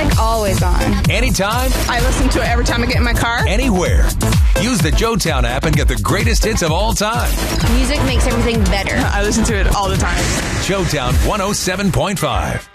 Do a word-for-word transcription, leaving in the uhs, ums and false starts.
like always on. Anytime. I listen to it every time I get in my car. Anywhere. Use the JoeTown app and get the greatest hits of all time. Music makes everything better. I listen to it all the time. JoeTown one oh seven point five.